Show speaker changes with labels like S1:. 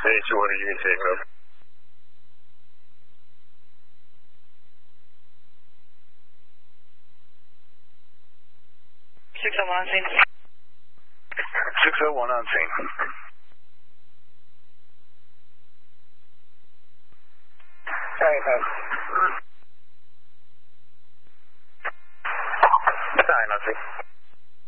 S1: Hey, 200, you can take me up.
S2: 601 on scene.
S1: 601 on scene. Hey, 9 on scene.